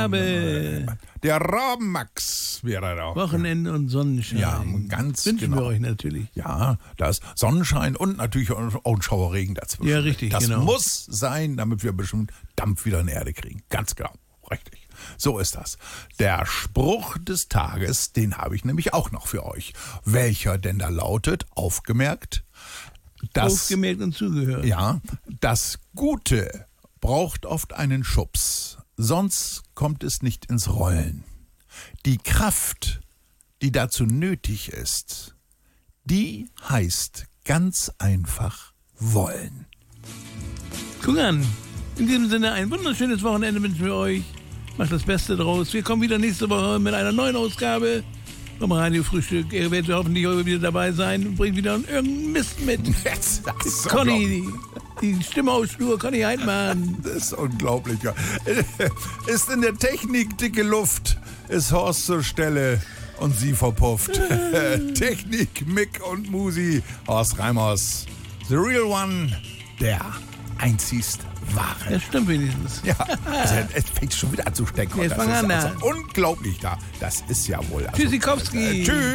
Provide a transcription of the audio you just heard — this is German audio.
Rabe. Der Rabenmax wäre da. Wochenende und Sonnenschein. Ja, ganz Wünschen genau. wir euch natürlich. Ja, da ist Sonnenschein und natürlich auch ein Schauerregen dazwischen. Ja, richtig, das genau. muss sein, damit wir bestimmt Dampf wieder in die Erde kriegen. Ganz genau, richtig. So ist das. Der Spruch des Tages, den habe ich nämlich auch noch für euch. Welcher denn da lautet, aufgemerkt, Aufgemerkt und zugehört. ja, das Gute braucht oft einen Schubs, sonst kommt es nicht ins Rollen. Die Kraft, die dazu nötig ist, die heißt ganz einfach wollen. Guck an. In diesem Sinne ein wunderschönes Wochenende wünschen wir euch. Macht das Beste draus. Wir kommen wieder nächste Woche mit einer neuen Ausgabe vom Radio-Frühstück. Ihr werdet hoffentlich heute wieder dabei sein und bringt wieder irgendeinen Mist mit. Conny, die Stimme aus Schnur, Conny Heidmann. Das ist unglaublich. Ja. Ist in der Technik dicke Luft, ist Horst zur Stelle und sie verpufft. Technik, Mick und Musi, Horst Reimers. The real one, der einzigst wahre. Das stimmt wenigstens. Ja, also es fängt schon wieder an zu stecken. Jetzt Das fang ist an, also da. unglaublich da. Das ist ja wohl. Also, Tschüssikowski. Tschüss.